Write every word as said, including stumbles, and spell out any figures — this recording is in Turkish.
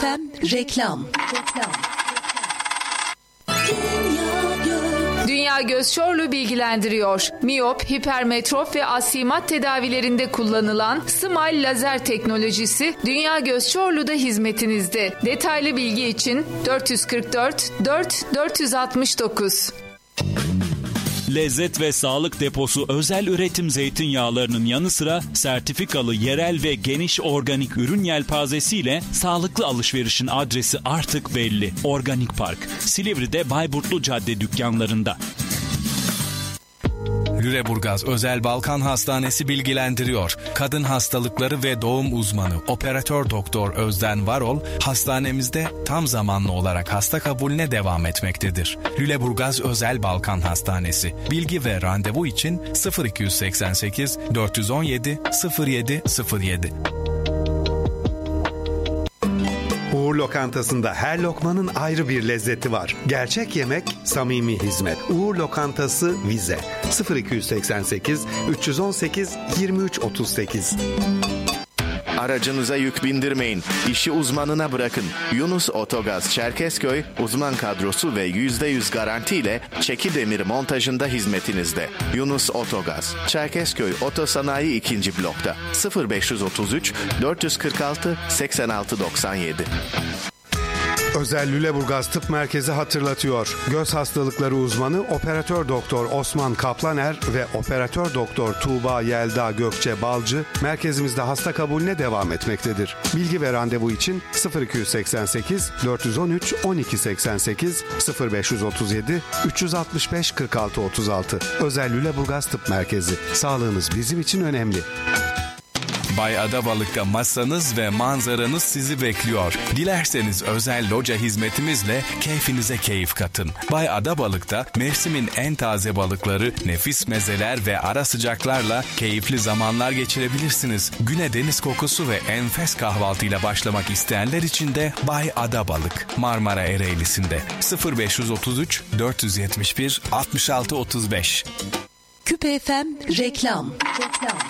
F M Reklam. Dünya Göz Çorlu bilgilendiriyor. Miyop, hipermetrop ve astigmat tedavilerinde kullanılan Smile lazer teknolojisi Dünya Göz Çorlu'da hizmetinizde. Detaylı bilgi için dört kırk dört dört dört altı dokuz. Lezzet ve sağlık deposu özel üretim zeytinyağlarının yanı sıra sertifikalı yerel ve geniş organik ürün yelpazesiyle sağlıklı alışverişin adresi artık belli. Organik Park, Silivri'de Bayburtlu Cadde dükkanlarında. Lüleburgaz Özel Balkan Hastanesi bilgilendiriyor. Kadın hastalıkları ve doğum uzmanı Operatör Doktor Özden Varol, hastanemizde tam zamanlı olarak hasta kabulüne devam etmektedir. Lüleburgaz Özel Balkan Hastanesi. Bilgi ve randevu için sıfır iki seksen sekiz dört on yedi sıfır yedi sıfır yedi. Uğur Lokantası'nda her lokmanın ayrı bir lezzeti var. Gerçek yemek, samimi hizmet. Uğur Lokantası Vize. sıfır iki seksen sekiz üç on sekiz yirmi üç otuz sekiz. Aracınıza yük bindirmeyin. İşi uzmanına bırakın. Yunus Otogaz Çerkezköy uzman kadrosu ve yüzde yüz garantiyle çeki demir montajında hizmetinizde. Yunus Otogaz Çerkezköy Otosanayi ikinci blokta sıfır beş otuz üç dört kırk altı seksen altı doksan yedi. Özel Lüleburgaz Tıp Merkezi hatırlatıyor. Göz hastalıkları uzmanı Operatör Doktor Osman Kaplaner ve Operatör Doktor Tuğba Yelda Gökçe Balcı merkezimizde hasta kabulüne devam etmektedir. Bilgi ve randevu için sıfır iki seksen sekiz dört on üç on iki seksen sekiz sıfır beş otuz yedi üç altı beş kırk altı otuz altı. Özel Lüleburgaz Tıp Merkezi. Sağlığınız bizim için önemli. Bay Adabalık'ta masanız ve manzaranız sizi bekliyor. Dilerseniz özel loca hizmetimizle keyfinize keyif katın. Bay Adabalık'ta mevsimin en taze balıkları, nefis mezeler ve ara sıcaklarla keyifli zamanlar geçirebilirsiniz. Güne deniz kokusu ve enfes kahvaltıyla başlamak isteyenler için de Bay Adabalık, Marmara Ereğlisi'nde sıfır beş otuz üç dört yetmiş bir altmış altı otuz beş. Küpe F M Reklam. Reklam.